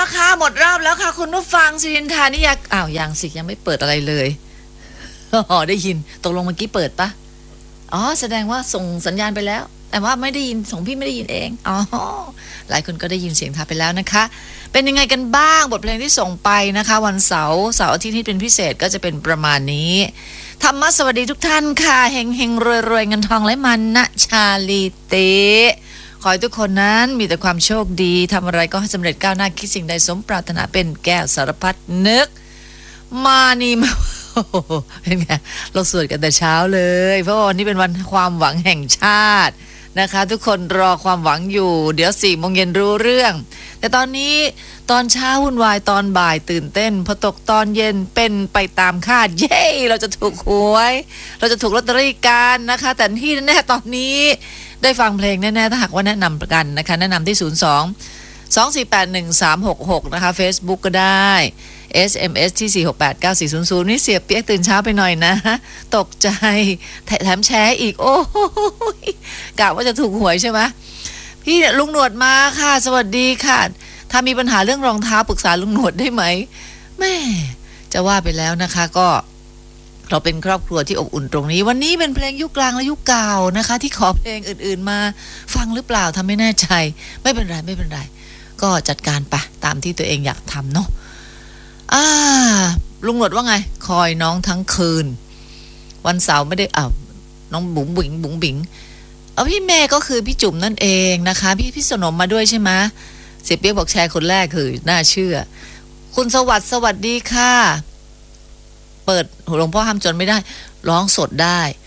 ค่ะหมดรอบแล้วค่ะคุณผู้ฟังสิรินทานิยายังสิยังไม่เปิดอะไรเลยอ๋อได้ยินตกลงเมื่อกี้เปิดปะอ๋อแสดงว่าส่งสัญญาณไปแล้วแต่ว่าไม่ได้ยินส่งพี่ไม่ได้ยินเองอ๋อหลายคนก็ได้ยินเสียงทาไปแล้วนะคะเป็นยังไงกันบ้างบทเพลงที่ส่งไปนะคะวันเสาร์อาทิตย์ที่เป็นพิเศษก็จะเป็นประมาณนี้ธรรมะสวัสดีทุกท่านค่ะเฮงเฮงรวยเงินทองไหลมานะชาลีเตขอให้ทุกคนนั้นมีแต่ความโชคดีทำอะไรก็ให้สำเร็จก้าวหน้าคิดสิ่งใดสมปรารถนาเป็นแก้วสารพัดนึกมานี่มาเป็นไงเราสวดกันแต่เช้าเลยเพราะวันนี้เป็นวันความหวังแห่งชาตินะคะทุกคนรอความหวังอยู่เดี๋ยว4 โมงเย็นรู้เรื่องแต่ตอนนี้ตอนเช้าวุ่นวายตอนบ่ายตื่นเต้นพอตกตอนเย็นเป็นไปตามคาดเย้เราจะถูกหวยเราจะถูกลอตเตอรี่กันนะคะแต่ที่แน่ตอนนี้ได้ฟังเพลงแน่ๆถ้าหากว่าแนะนำกันนะคะแนะนำที่02-2481-366นะคะ Facebook ก็ได้ SMS ที่4689400นี่เสียเปียกตื่นเช้าไปหน่อยนะตกใจแถมแชร์อีกโอ้ยกะว่าจะถูกหวยใช่ไหมพี่ลุงหนวดมาค่ะสวัสดีค่ะถ้ามีปัญหาเรื่องรองเท้าปรึกษาลุงหนวดได้ไหมแม่จะว่าไปแล้วนะคะก็เราเป็นครอบครัวที่อบอุ่นตรงนี้วันนี้เป็นเพลงยุคกลางและยุคเก่านะคะที่ขอเพลงอื่นๆมาฟังหรือเปล่าทำไม่แน่ใจไม่เป็นไรก็จัดการไปตามที่ตัวเองอยากทำเนาะลุงหนวดว่าไงคอยน้องทั้งคืนวันเสาร์ไม่ได้น้องบุ๋งบิ๋งพี่เมย์ก็คือพี่จุ๋มนั่นเองนะคะพี่สนมมาด้วยใช่ไหมเสียเปี๊ยกบอกแชร์คนแรกคือน่าเชื่อคุณสวัสดีค่ะเปิดหลวงพ่อห้ามจนไม่ได้ร้องสดได้